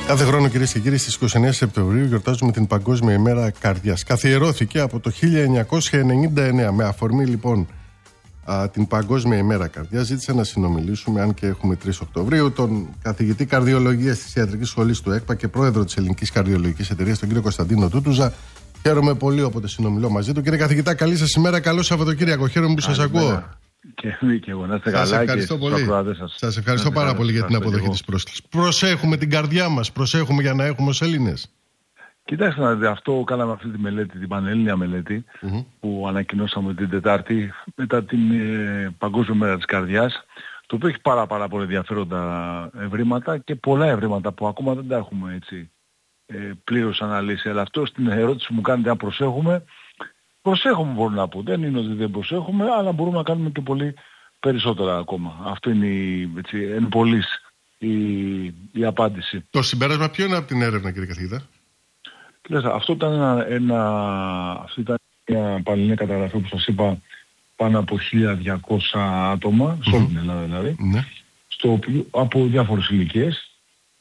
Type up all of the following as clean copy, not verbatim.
Κάθε χρόνο, κυρίες και κύριοι, στις 29 Σεπτεμβρίου γιορτάζουμε την Παγκόσμια ημέρα καρδιάς. Καθιερώθηκε από το 1999. Με αφορμή λοιπόν την Παγκόσμια ημέρα καρδιάς, ζήτησα να συνομιλήσουμε, αν και έχουμε 3 Οκτωβρίου, τον καθηγητή καρδιολογίας της Ιατρικής Σχολής του ΕΚΠΑ και πρόεδρο της Ελληνικής Καρδιολογικής Εταιρείας, τον κύριο Κωνσταντίνο Τούτουζα. Χαίρομαι πολύ όποτε συνομιλώ μαζί του. Κύριε καθηγητά, καλή σας ημέρα, καλό Σαββατοκύριακο. Χαίρομαι που σας ακούω. Και εγώ να είστε καλά. Σας ευχαριστώ πολύ. Σας ευχαριστώ πάρα πολύ για την αποδοχή της πρόσκλησης. Προσέχουμε την καρδιά μας, προσέχουμε για να έχουμε ως Έλληνες. Κοιτάξτε να δείτε, αυτό κάναμε αυτή τη μελέτη, την πανελλήνια μελέτη, που ανακοινώσαμε την Τετάρτη μετά την Παγκόσμια Μέρα της Καρδιάς, το οποίο έχει πάρα πολλά ενδιαφέροντα ευρήματα και πολλά ευρήματα που ακόμα δεν τα έχουμε έτσι πλήρως αναλύσει. Αλλά αυτό στην ερώτηση που μου κάνετε, αν προσέχουμε μπορούμε να πω. Δεν είναι ότι δεν προσέχουμε, αλλά μπορούμε να κάνουμε και πολύ περισσότερα ακόμα. Αυτό είναι εν πολλής η απάντηση. Το συμπέρασμα ποιο είναι από την έρευνα, κύριε καθηγητά? Κοιτάξτε, αυτό ήταν αυτή ήταν μια πανελληνία καταγραφή, που σας είπα, πάνω από 1.200 άτομα, σε όλη την Ελλάδα δηλαδή, στο οποίο, από διάφορες ηλικίες,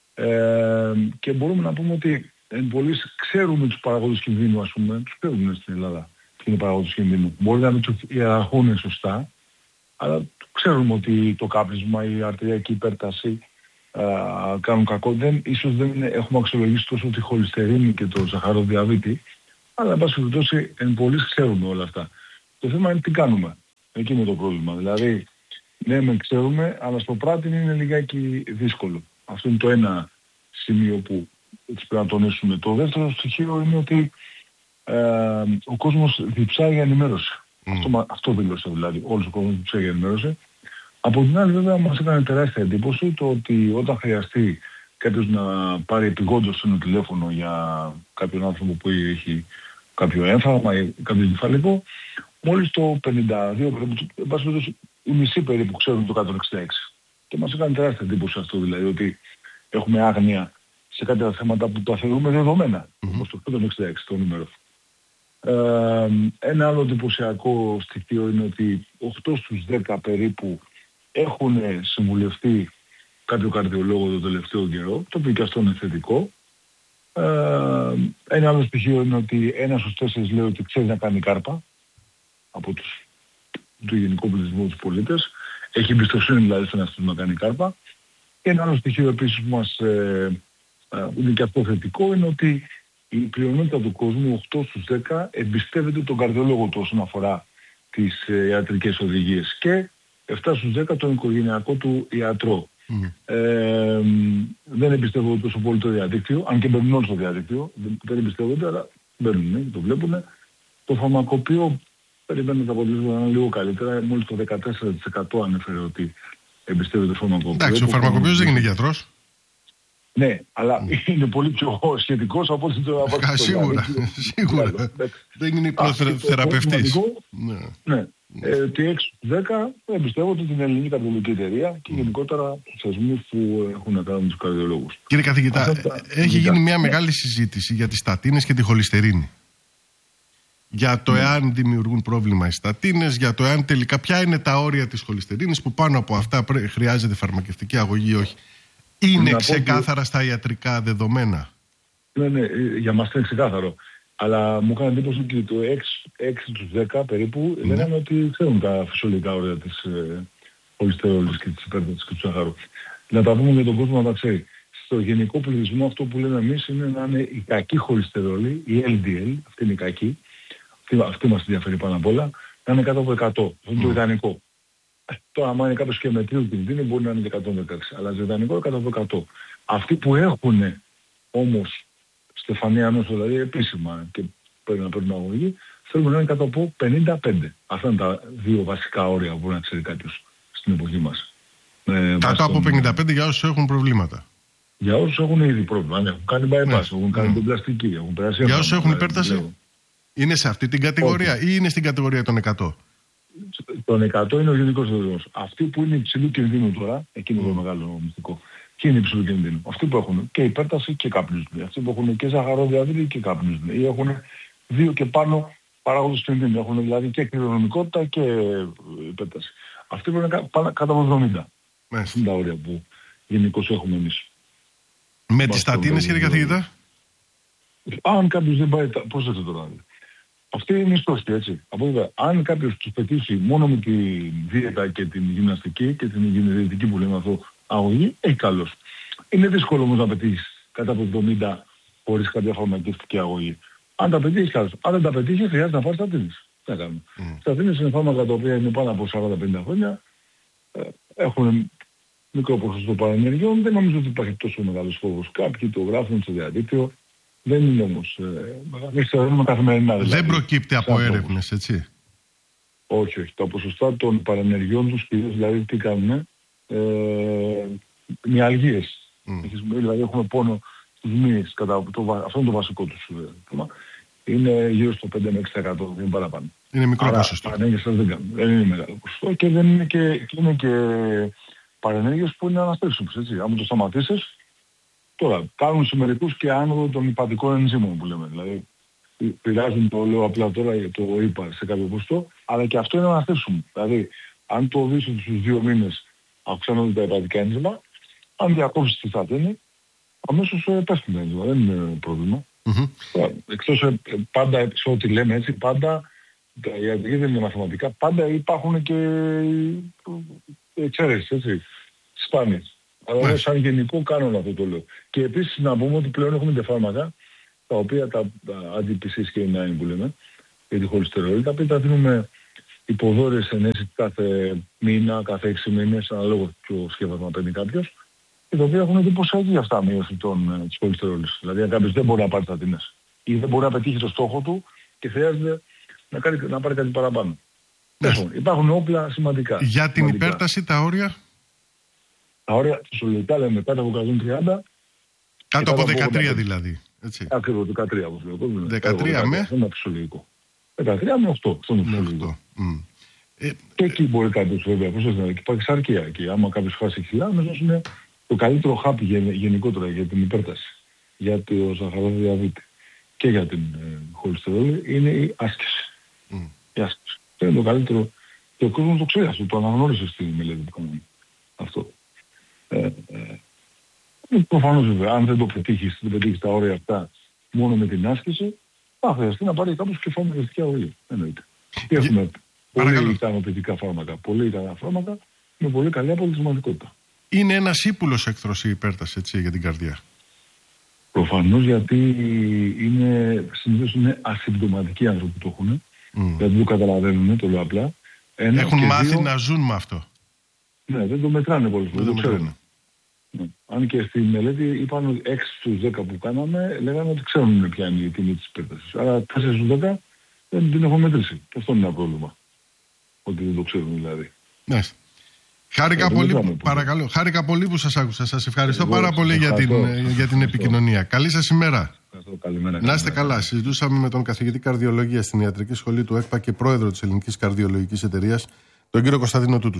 και μπορούμε να πούμε ότι εν πολλής ξέρουμε τους παραγόντες κινδύνου, ας πούμε, τους ξέρουμε στην Ελλάδα. Είναι παραγόντες κινδύνου. Μπορεί να μην τους ιεραρχούν σωστά, αλλά ξέρουμε ότι το κάπνισμα, η αρτηριακή υπέρταση κάνουν κακό. Ίσως δεν έχουμε αξιολογήσει τόσο τη χολυστερίνη και το ζαχαροδιαβήτη, αλλά εν πάση περιπτώσει εν πολλής ξέρουμε όλα αυτά. Το θέμα είναι τι κάνουμε. Εκεί είναι το πρόβλημα. Δηλαδή, ναι, με ξέρουμε, αλλά στο πράτη είναι λιγάκι δύσκολο. Αυτό είναι το ένα σημείο που έτσι πρέπει να τονίσουμε. Το δεύτερο στοιχείο είναι ότι ο κόσμος διψάει για ενημέρωση. Αυτό δήλωσε δηλαδή. Όλος ο κόσμος διψάει για ενημέρωση. Από την άλλη, βέβαια, μας έκανε τεράστια εντύπωση το ότι όταν χρειαστεί κάποιος να πάρει επειγόντως ένα τηλέφωνο για κάποιον άνθρωπο που έχει κάποιο έμφαγμα ή κάποιο εγκεφαλικό, μόλις το 52% περίπου, οι μισοί περίπου ξέρουν το 166. Και μας έκανε τεράστια εντύπωση αυτό, δηλαδή, ότι έχουμε άγνοια σε κάποια θέματα που τα θεωρούμε δεδομένα, όπως το 166 το νούμερο. Ένα άλλο εντυπωσιακό στοιχείο είναι ότι 8 στους 10 περίπου έχουν συμβουλευτεί κάποιο καρδιολόγο το τελευταίο καιρό, το οποίο και αυτό είναι θετικό. Ένα άλλο στοιχείο είναι ότι 1 στους 4 λέει ότι ξέρει να κάνει κάρπα από του γενικού πληθυσμού τους πολίτες. Έχει εμπιστοσύνη δηλαδή στον εαυτό να κάνει κάρπα. Και ένα άλλο στοιχείο επίσης που μας είναι και αυτό θετικό είναι ότι η πλειονότητα του κόσμου, 8 στους 10, εμπιστεύεται τον καρδιολόγο του όσον αφορά τις ιατρικές οδηγίες και 7 στους 10 τον οικογενειακό του ιατρό. Δεν εμπιστεύονται τόσο πολύ το διαδίκτυο, αν και μπαίνουν όλοι στο διαδίκτυο, δεν εμπιστεύονται, αλλά μπαίνουν, το βλέπουν. Το φαρμακοποιείο περιμένουν τα αποτελέσματα να είναι λίγο καλύτερα, μόλις το 14% ανέφερε ότι εμπιστεύεται το φαρμακοποιείο. Εντάξει, ο φαρμακοποιός δεν είναι γιατρός. Ναι, αλλά είναι πολύ πιο σχετικός από ό,τι το απαντήσω. Σίγουρα. Δεν είναι υποθεραπευτής. Ναι. Ότι 6 στους 10 εμπιστεύονται την Ελληνική Καρδιολογική Εταιρεία και γενικότερα τους θεσμούς που έχουν να κάνουν τους καρδιολόγους. Κύριε καθηγητά, έχει γίνει μια μεγάλη συζήτηση για τις στατίνες και τη χολυστερίνη. Για το εάν δημιουργούν πρόβλημα οι στατίνες, για το εάν τελικά ποια είναι τα όρια της χολυστερίνης, που πάνω από αυτά χρειάζεται φαρμακευτική αγωγή ή όχι. Είναι ξεκάθαρα στα ιατρικά δεδομένα? Ναι, για μας είναι ξεκάθαρο. Αλλά μου έκανε εντύπωση ότι το 6 στους 10 περίπου λέγανε ότι ξέρουν τα φυσιολογικά όρια της χολυστερόλης και της υπέρτασης και του ζαχαρού. Να τα πούμε για τον κόσμο να τα ξέρει. Στο γενικό πληθυσμό αυτό που λέμε εμείς είναι να είναι η κακή χολυστερόλη, η LDL, αυτή είναι η κακή, αυτή μας ενδιαφέρει πάνω απ' όλα, να είναι κάτω από 100. Αυτό είναι το ιδανικό. Τώρα, άμα είναι κάποιος και μετρίου κινδύνου, μπορεί να είναι και 116. Αλλά το ιδανικό είναι κάτω από 100. Αυτοί που έχουν όμως στεφανία νόσο, δηλαδή επίσημα και πρέπει να παίρνουν αγωγή, θέλουμε να είναι κάτω από 55. Αυτά είναι τα δύο βασικά όρια που μπορεί να ξέρει κάποιος στην εποχή μας. Κάτω από 55 για όσους έχουν προβλήματα. Για όσους έχουν ήδη πρόβλημα. Έχουν κάνει bypass, έχουν κάνει την πλαστική, έχουν περάσει. Για όσους έχουν υπέρταση, είναι σε αυτή την κατηγορία ή είναι στην κατηγορία των 100? Των 100 είναι ο γενικός δεδομός. Αυτοί που είναι υψηλού κινδύνου τώρα, εκείνο το μεγάλο μυστικό. Ποιοι είναι υψηλού κινδύνου? Αυτοί που έχουν και υπέρταση και κάπνισμα. Αυτοί που έχουν και ζαχαροδιαβήτη και κάπνισμα. Ή έχουν 2 και πάνω παράγοντες κινδύνου. Έχουν δηλαδή και κληρονομικότητα και υπέρταση. Αυτοί που είναι κάτω από 70. Αυτά είναι τα όρια που γενικώς έχουμε εμείς. Με τις στατίνες, κύριε καθηγητά. Αν κάποιος δεν πάει, πώς θα το τώρα. Αυτή είναι η στόχη, έτσι. Από εδώ, αν κάποιος τους πετύχει μόνο με τη δίαιτα και την γυμναστική και την διαιτητική που λέμε αυτό αγωγή, έχει καλώς. Είναι δύσκολο όμως να πετύχεις κατά από 70 χωρίς κάποια φαρμακευτική αγωγή. Αν τα πετύχεις καλώς. Αν δεν τα πετύχεις, χρειάζεται να πάρεις στατίνες. Τι να κάνουμε. Στατίνες είναι φάρμακα τα οποία είναι πάνω από 40-50 χρόνια. Έχουν μικρό ποσοστό παρενεργειών. Δεν νομίζω ότι υπάρχει τόσο μεγάλος φόβος. Κάποιοι το γράφουν στο διαδίκτυο. Δεν είναι όμως. Καθημερινά. Δηλαδή, δεν προκύπτει από έρευνες, έτσι. Όχι, όχι. Τα ποσοστά των παρενεργειών τους κυρίως, δηλαδή τι κάνουν, μυαλγίες. Δηλαδή έχουμε πόνο στους μύες, αυτό είναι το βασικό τους θέμα. Είναι γύρω στο 5-6%, δεν είναι παραπάνω. Είναι μικρό ποσοστό. Παρενέργειες δεν κάνουν. Δεν είναι μεγάλο ποσοστό και δεν είναι και παρενέργειες που είναι αναστρέψιμες, έτσι. Αν το σταματήσεις, τώρα κάνουν σε μερικούς και άνοδο των υπατικών ενζήμων που λέμε. Δηλαδή πειράζουν, το λέω απλά τώρα, το είπα σε κάποιο ποσοστό, αλλά και αυτό είναι αναστρέψιμο. Δηλαδή αν το δεις ότι στους 2 μήνες αυξάνονται τα υπατικά ένζημα, αν διακόψεις τη στατίνη, αμέσως πέφτουν τα ένζημα. Δεν είναι πρόβλημα. Εκτός πάντα, σε ό,τι λέμε έτσι, πάντα, η ιατρική δεν είναι μαθηματικά, πάντα υπάρχουν και εξαίρεσεις, έτσι, σπάνιες. Αλλά σαν γενικό κάνουν αυτό το λέω. Και επίσης να πούμε ότι πλέον έχουμε τα φάρμακα, τα οποία τα anti-PCSK9 και 9 που λέμε, για τη χολυστερολή, τα οποία τα δίνουμε υποδόρες ενέσεις κάθε μήνα, κάθε 6 μήνες, αναλόγως ποιο σκεύασμα παίρνει κάποιος, και τα οποία έχουν εντυπωσιακή για αυτά μείωση της χολυστερολής. Δηλαδή αν κάποιος δεν μπορεί να πάρει στατίνες ή δεν μπορεί να πετύχει το στόχο του και χρειάζεται να πάρει κάτι παραπάνω. Υπάρχουν όπλα σημαντικά. Για την υπέρταση τα όρια. Τα όρια φυσιολογικά λέμε κάτω από 130. Κάτω από 13 δηλαδή. Ακριβώς 13 όπως λέω. 13 με. Είναι φυσιολογικό. 13 με 8. Αυτό είναι φυσιολογικό. Και εκεί μπορεί κάποιος βέβαια. Υπάρχει σαρκία εκεί. Άμα κάποιος χάσει κιλά, μέσα είναι το καλύτερο χάπι γενικότερα για την υπέρταση. Για το ζαχαρόδι διαβήτη. Και για την χολυστερόλη είναι η άσκηση. Η άσκηση. Είναι το καλύτερο. Και ο κόσμος το ξέρει, το αναγνώρισε στη μελέτη που κάνουμε. Αυτό. Προφανώς βέβαια, αν δεν το πετύχεις, τα όρια αυτά μόνο με την άσκηση, θα χρειαστεί να πάρει κάποιος και φαρμακευτική αγωγή. Εννοείται. Έχουμε πολύ ικανοποιητικά φάρμακα, με πολύ καλή αποτελεσματικότητα. Είναι ένας ύπουλος εχθρός η υπέρταση, έτσι, για την καρδιά. Προφανώς, γιατί συνήθως είναι ασυμπτωματικοί άνθρωποι που το έχουν. Δεν το καταλαβαίνουν, το λέω απλά. Έχουν μάθει να ζουν με αυτό. Ναι, δεν το μετράνε πολλές φορές, δεν το ξέρουν. Αν και στη μελέτη είπαν ότι 6 στους 10 που κάναμε λέγανε ότι ξέρουν ποια είναι η τιμή της υπέρτασης. Άρα 4 στους 10 δεν την έχω μετρήσει. Και αυτό είναι ένα πρόβλημα. Ότι δεν το ξέρουν δηλαδή. Ναι. Χάρηκα πολύ που σας άκουσα. Σας ευχαριστώ πάρα πολύ για την επικοινωνία. Καλή σας ημέρα. Να είστε καλά. Συζητούσαμε με τον καθηγητή καρδιολογίας στην Ιατρική Σχολή του ΕΚΠΑ και πρόεδρο της Ελληνικής Καρδιολογικής Εταιρείας, τον κύριο Κωνσταντίνο Τούτου.